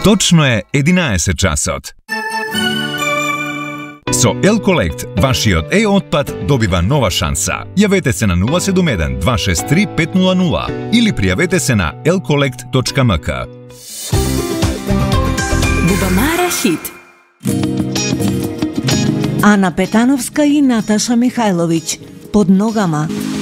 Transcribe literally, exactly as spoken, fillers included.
Точно е единаесет часот. Со L-Collect, вашиот e-отпад добива нова шанса. Јавете се на нула седум еден два шест три пет нула нула или пријавете се на ел колект точка ем ка. Бубамара хит. Ана Петановска и Наташа Михајловиќ. Под ногама.